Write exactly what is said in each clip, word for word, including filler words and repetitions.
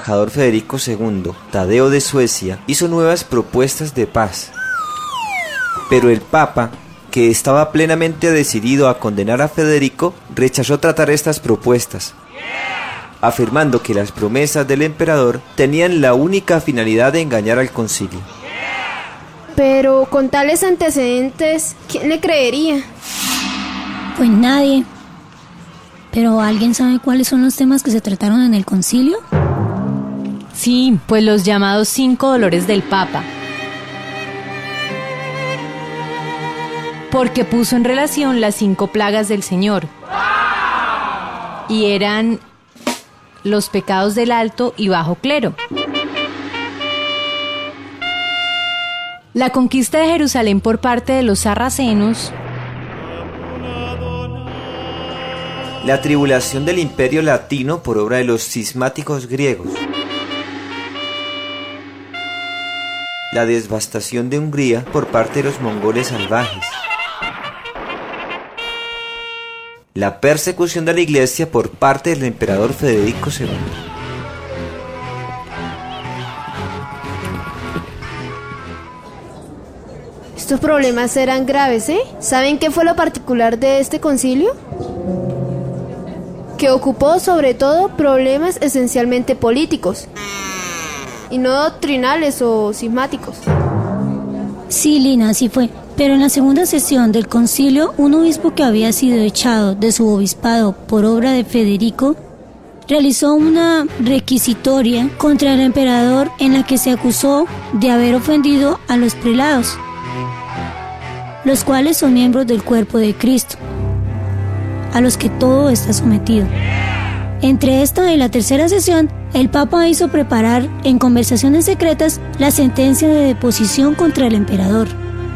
embajador Federico segundo, Tadeo de Suecia, hizo nuevas propuestas de paz. Pero el Papa, que estaba plenamente decidido a condenar a Federico, rechazó tratar estas propuestas, afirmando que las promesas del emperador tenían la única finalidad de engañar al concilio. Pero con tales antecedentes, ¿quién le creería? Pues nadie. ¿Pero alguien sabe cuáles son los temas que se trataron en el concilio? Sí, pues los llamados cinco dolores del Papa. Porque puso en relación las cinco plagas del Señor. Y eran los pecados del alto y bajo clero, la conquista de Jerusalén por parte de los sarracenos, la tribulación del imperio latino por obra de los cismáticos griegos, la devastación de Hungría por parte de los mongoles salvajes, la persecución de la iglesia por parte del emperador Federico segundo. Estos problemas eran graves, ¿eh? ¿Saben qué fue lo particular de este concilio? Que ocupó sobre todo problemas esencialmente políticos y no doctrinales o cismáticos. Sí, Lina, así fue. Pero en la segunda sesión del concilio, un obispo que había sido echado de su obispado por obra de Federico realizó una requisitoria contra el emperador en la que se acusó de haber ofendido a los prelados, los cuales son miembros del cuerpo de Cristo, a los que todo está sometido. Entre esta y la tercera sesión, el Papa hizo preparar en conversaciones secretas la sentencia de deposición contra el emperador.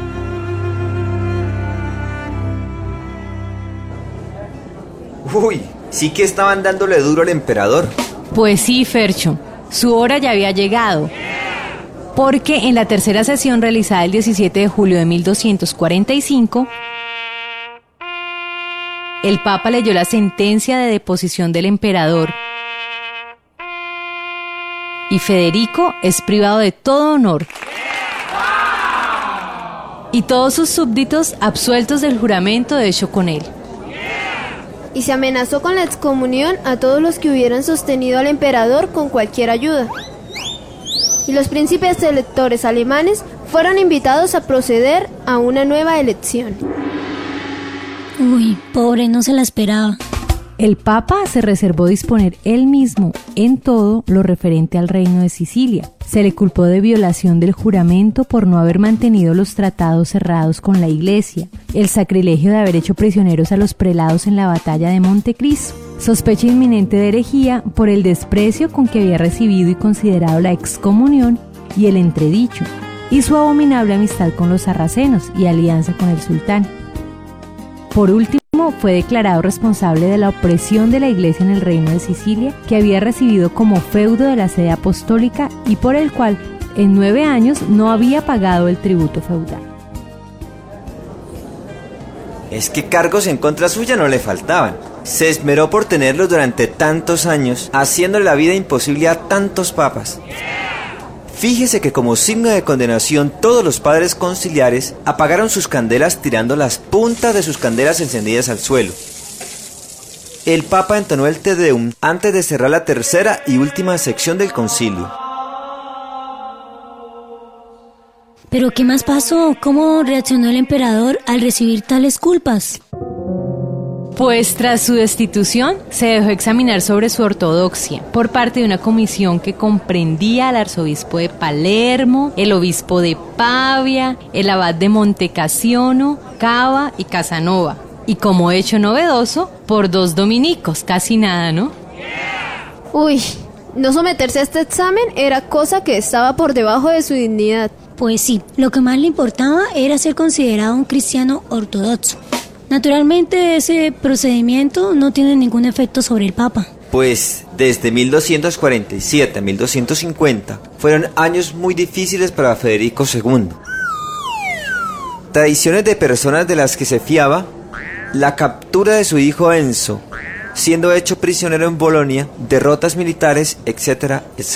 Uy, sí que estaban dándole duro al emperador. Pues sí, Fercho, su hora ya había llegado. Porque en la tercera sesión realizada el diecisiete de julio de mil doscientos cuarenta y cinco, el Papa leyó la sentencia de deposición del emperador y Federico es privado de todo honor y todos sus súbditos absueltos del juramento de hecho con él. Y se amenazó con la excomunión a todos los que hubieran sostenido al emperador con cualquier ayuda. Y los príncipes electores alemanes fueron invitados a proceder a una nueva elección. Uy, pobre, no se la esperaba. El Papa se reservó disponer él mismo en todo lo referente al reino de Sicilia. Se le culpó de violación del juramento por no haber mantenido los tratados cerrados con la Iglesia, el sacrilegio de haber hecho prisioneros a los prelados en la batalla de Montecristo, sospecha inminente de herejía por el desprecio con que había recibido y considerado la excomunión y el entredicho, y su abominable amistad con los sarracenos y alianza con el sultán. Por último, fue declarado responsable de la opresión de la Iglesia en el reino de Sicilia, que había recibido como feudo de la sede apostólica y por el cual en nueve años no había pagado el tributo feudal. Es que cargos en contra suya no le faltaban. Se esmeró por tenerlos durante tantos años, haciéndole la vida imposible a tantos papas. Fíjese que como signo de condenación todos los padres conciliares apagaron sus candelas tirando las puntas de sus candelas encendidas al suelo. El Papa entonó el Te Deum antes de cerrar la tercera y última sección del concilio. ¿Pero qué más pasó? ¿Cómo reaccionó el emperador al recibir tales culpas? Pues tras su destitución se dejó examinar sobre su ortodoxia por parte de una comisión que comprendía al arzobispo de Palermo, el obispo de Pavia, el abad de Montecassino, Cava y Casanova. Y como hecho novedoso, por dos dominicos, casi nada, ¿no? Uy, no someterse a este examen era cosa que estaba por debajo de su dignidad. Pues sí, lo que más le importaba era ser considerado un cristiano ortodoxo. Naturalmente ese procedimiento no tiene ningún efecto sobre el Papa. Pues desde mil doscientos cuarenta y siete a mil doscientos cincuenta fueron años muy difíciles para Federico segundo. Tradiciones de personas de las que se fiaba, la captura de su hijo Enzo, siendo hecho prisionero en Bolonia, derrotas militares, etcétera, etcétera.